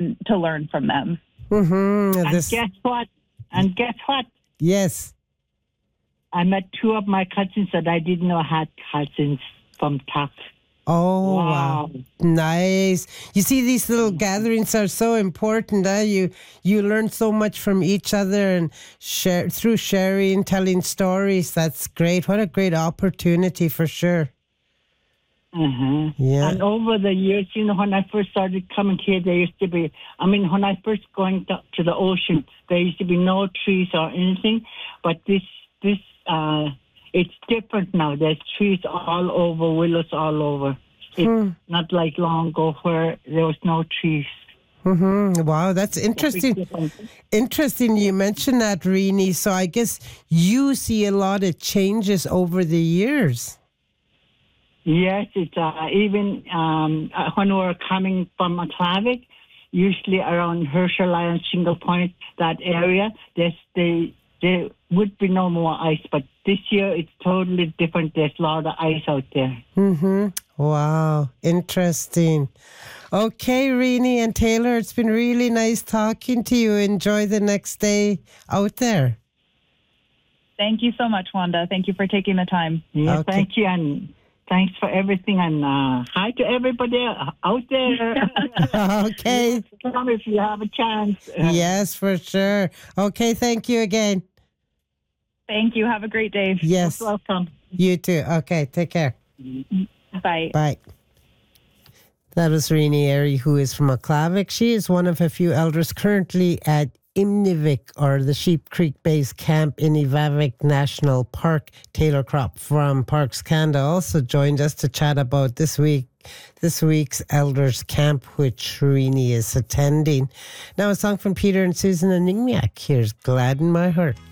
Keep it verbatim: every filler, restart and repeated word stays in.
and to learn from them. Mm-hmm. And This, guess what? And guess what? yes. I met two of my cousins that I didn't know had cousins from Tuck. Oh, wow. Wow. Nice. You see, these little gatherings are so important. Huh? You you learn so much from each other and share through sharing, telling stories. That's great. What a great opportunity for sure. Uh-huh. Yeah. And over the years, you know, when I first started coming here, there used to be, I mean, when I first going to, to the ocean, there used to be no trees or anything. But this, this, uh, it's different now. There's trees all over, willows all over. It's Hmm. not like long ago where there was no trees. Mm-hmm. Wow, that's It's a big interesting. difference. Interesting you mentioned that, Rini. So I guess you see a lot of changes over the years. Yes, it's uh, even um, uh, when we're coming from Aklavik, usually around Herschel Island, Shingle Point, that area, there's the, there would be no more ice. But this year, it's totally different. There's a lot of ice out there. Mm-hmm. Wow, interesting. Okay, Rini and Taylor, it's been really nice talking to you. Enjoy the next day out there. Thank you so much, Wanda. Thank you for taking the time. Yeah, Okay. thank you. And thanks for everything. And uh, hi to everybody out there. Okay. Come if you have a chance. Yes, for sure. Okay, thank you again. Thank you. Have a great day. Yes, Welcome. you too. Okay, take care. Bye. Bye. That was Rini Airy, who is from Aklavik. She is one of a few elders currently at Imnivik, or the Sheep Creek Base Camp in Ivavik National Park. Taylor Crop from Parks Canada also joined us to chat about this week, this week's Elders Camp, which Rini is attending. Now a song from Peter and Susan and Ningmiak. Here's Glad in My Heart.